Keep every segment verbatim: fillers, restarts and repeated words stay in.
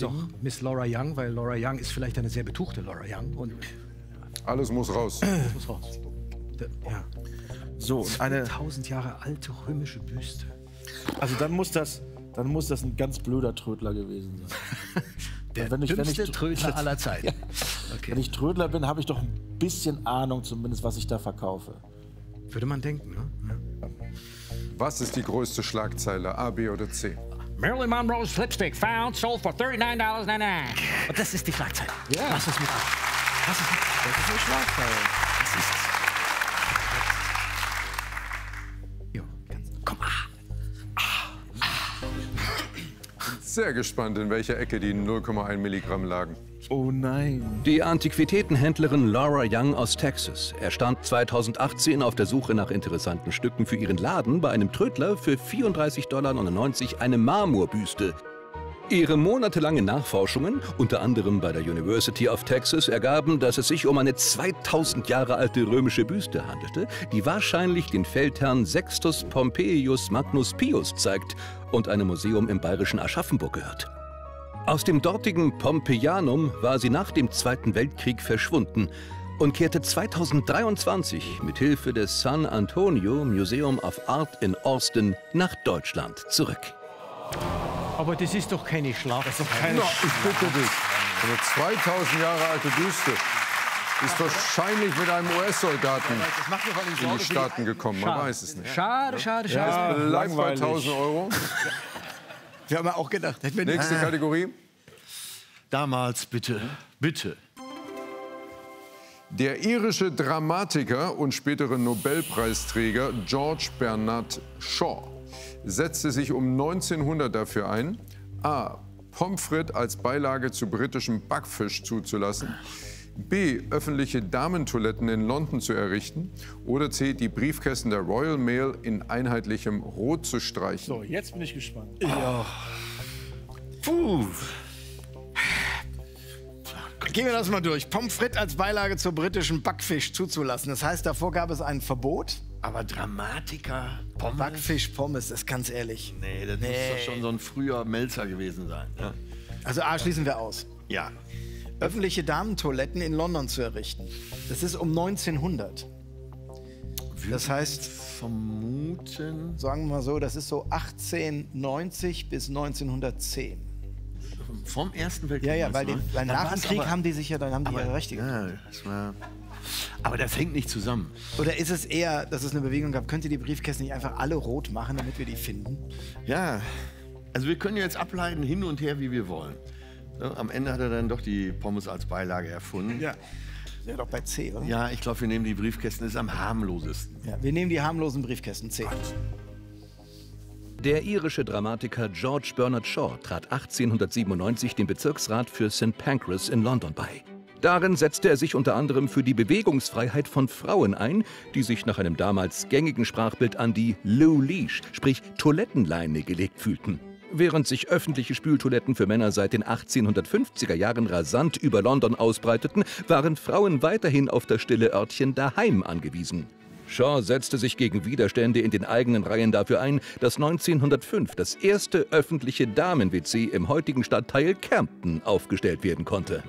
ist doch Miss Laura Young, weil Laura Young ist vielleicht eine sehr betuchte Laura Young. Und Alles muss raus. das muss raus. Da, ja. So, eine, tausend Jahre alte römische Büste. also dann muss das, dann muss das ein ganz blöder Trödler gewesen sein. Der wenn ich, wenn dümmste ich, Trödler aller Zeiten. Ja. Okay. Wenn ich Trödler bin, habe ich doch ein bisschen Ahnung zumindest, was ich da verkaufe. Würde man denken, ne? Ja. Was ist die größte Schlagzeile, A, B oder C? Marilyn Monroe's lipstick found, sold for thirty-nine ninety-nine. Und das ist die Schlagzeile. Ja. Lass es mit an. Das ist, Das ist eine Schlagzeile. das ist jo, ganz, komm, ah. Sehr gespannt, in welcher Ecke die null Komma eins Milligramm lagen. Oh nein. Die Antiquitätenhändlerin Laura Young aus Texas erstand zweitausendachtzehn auf der Suche nach interessanten Stücken für ihren Laden bei einem Trödler für vierunddreißig Dollar neunundneunzig eine Marmorbüste. Ihre monatelangen Nachforschungen, unter anderem bei der University of Texas, ergaben, dass es sich um eine zweitausend Jahre alte römische Büste handelte, die wahrscheinlich den Feldherrn Sextus Pompeius Magnus Pius zeigt und einem Museum im bayerischen Aschaffenburg gehört. Aus dem dortigen Pompeianum war sie nach dem Zweiten Weltkrieg verschwunden und kehrte zweitausenddreiundzwanzig mit Hilfe des San Antonio Museum of Art in Austin nach Deutschland zurück. Aber das ist doch keine Schlagzeile. Na, ich bitte dich. Eine zweitausend Jahre alte Büste ist wahrscheinlich mit einem U S-Soldaten in die Staaten gekommen. Man weiß es nicht. Schade, schade, schade. Es bleibt bei langweilig. tausend Euro. Wir haben ja auch gedacht, hätten wir nicht. Nächste Kategorie. Damals, bitte, bitte. Der irische Dramatiker und spätere Nobelpreisträger George Bernard Shaw setzte sich um neunzehnhundert dafür ein, a. Pommes frites als Beilage zu britischem Backfisch zuzulassen, b. öffentliche Damentoiletten in London zu errichten oder c. die Briefkästen der Royal Mail in einheitlichem Rot zu streichen. So, jetzt bin ich gespannt. Puh. Gehen wir das mal durch. Pommes frites als Beilage zu britischem Backfisch zuzulassen. Das heißt, davor gab es ein Verbot. Aber Dramatiker, Pommes? Backfisch, Pommes, das ist ganz ehrlich. Nee, das muss doch schon so ein früher Melzer gewesen sein. Ne? Also A, schließen wir aus. Ja. Öffentliche Damentoiletten in London zu errichten. Das ist um neunzehnhundert. Das heißt, Vermuten. sagen wir mal so, das ist so achtzehnhundertneunzig bis neunzehnhundertzehn. Vom Ersten Weltkrieg. Ja, ja, weil, die, meinst du, weil ne? nach Dann dem war's Krieg aber- haben die sich ja, dann haben die aber- ihre Rechte gekriegt. Ja, das war. Aber das hängt nicht zusammen. Oder ist es eher, dass es eine Bewegung gab, könnt ihr die Briefkästen nicht einfach alle rot machen, damit wir die finden? Ja, also wir können jetzt ableiten hin und her, wie wir wollen. So, am Ende hat er dann doch die Pommes als Beilage erfunden. Ja. Ja, doch bei C, oder? Ja, ich glaube, wir nehmen die Briefkästen, das ist am harmlosesten. Ja, wir nehmen die harmlosen Briefkästen, C. Der irische Dramatiker George Bernard Shaw trat achtzehnhundertsiebenundneunzig dem Bezirksrat für Sankt Pancras in London bei. Darin setzte er sich unter anderem für die Bewegungsfreiheit von Frauen ein, die sich nach einem damals gängigen Sprachbild an die Low Leash, sprich Toilettenleine, gelegt fühlten. Während sich öffentliche Spültoiletten für Männer seit den achtzehnhundertfünfziger Jahren rasant über London ausbreiteten, waren Frauen weiterhin auf das stille Örtchen daheim angewiesen. Shaw setzte sich gegen Widerstände in den eigenen Reihen dafür ein, dass neunzehnhundertfünf das erste öffentliche Damen-W C im heutigen Stadtteil Camden aufgestellt werden konnte.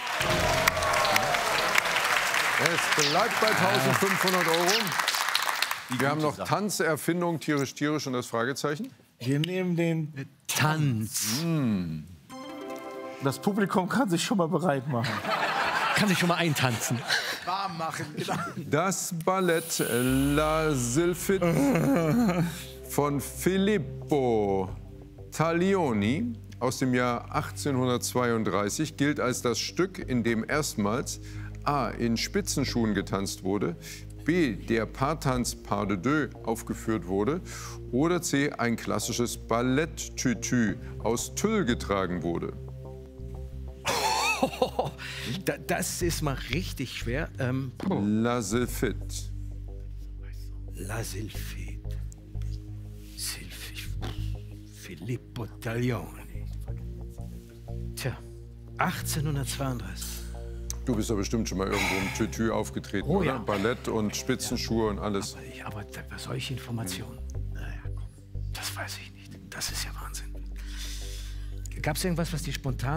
Es bleibt bei eintausendfünfhundert Euro. Wir haben noch Tanzerfindung, tierisch, tierisch und das Fragezeichen. Wir nehmen den. Tanz. Das Publikum kann sich schon mal bereit machen. Kann sich schon mal eintanzen. Warm machen, genau. Das Ballett La Sylphide von Filippo Taglioni aus dem Jahr achtzehnhundertzweiunddreißig gilt als das Stück, in dem erstmals a. in Spitzenschuhen getanzt wurde, b. der Paartanz Pas de Deux aufgeführt wurde oder c. ein klassisches Balletttütü aus Tüll getragen wurde. Da, das ist mal richtig schwer. Ähm, La Sylphide. La Sylphide. Sylphide. Filippo Taglioni. Tja, achtzehnhundertzweiunddreißig. Du bist ja bestimmt schon mal irgendwo im Tütü aufgetreten, Oh, oder? ja. Ballett und Spitzenschuhe und alles. Aber, ich, aber da- solche Informationen, naja, komm, das weiß ich nicht. Das ist ja Wahnsinn. Gab es irgendwas, was die spontan